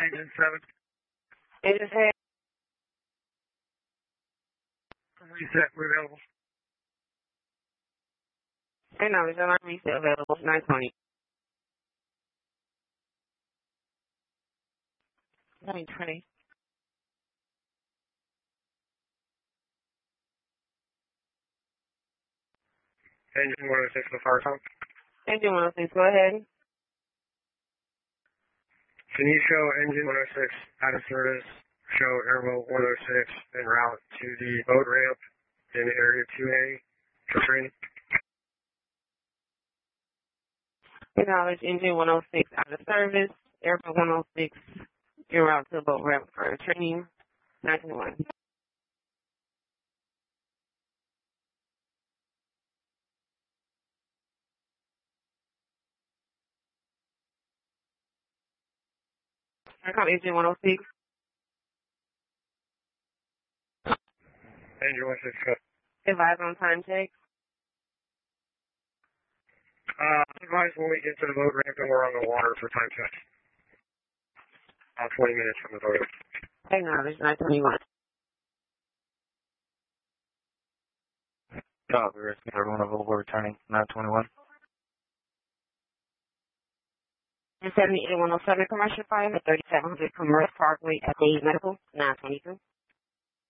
Engine 7. Engine 7. Reset, we're available. And now, on our reset available, 920. 920. Engine 106 for fire talk. Engine 106, go ahead. Can you show engine 106 out of service, show airboat 106 en route to the boat ramp in area 2A for training? Acknowledge engine 106 out of service, airboat 106 en route to the boat ramp for training, 921. I call engine 106. Engine 106, go. Advise on time check. Advise when we get to the boat ramp and we're on the water for time check. 20 minutes from the boat ramp. Acknowledge 921. We're asking everyone available returning 921. 78107 commercial fire at 3700 Commerce Parkway at Dade Medical, 922.